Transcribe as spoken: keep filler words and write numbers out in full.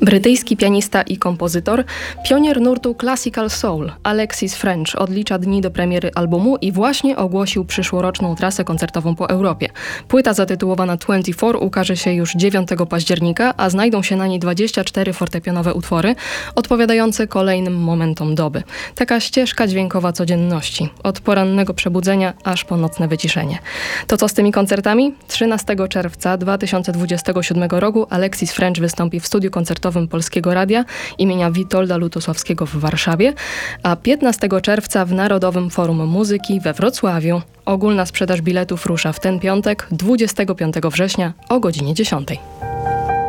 Brytyjski pianista i kompozytor, pionier nurtu Classical Soul Alexis Ffrench odlicza dni do premiery albumu i właśnie ogłosił przyszłoroczną trasę koncertową po Europie. Płyta zatytułowana dwadzieścia cztery ukaże się już dziewiątego października, a znajdą się na niej dwadzieścia cztery fortepianowe utwory odpowiadające kolejnym momentom doby. Taka ścieżka dźwiękowa codzienności, od porannego przebudzenia aż po nocne wyciszenie. To co z tymi koncertami? trzynastego czerwca dwa tysiące dwudziestego siódmego roku Alexis Ffrench wystąpi w studiu koncertowym Polskiego Radia imienia Witolda Lutosławskiego w Warszawie, a piętnastego czerwca w Narodowym Forum Muzyki we Wrocławiu. Ogólna sprzedaż biletów rusza w ten piątek, dwudziestego piątego września o godzinie dziesiątej.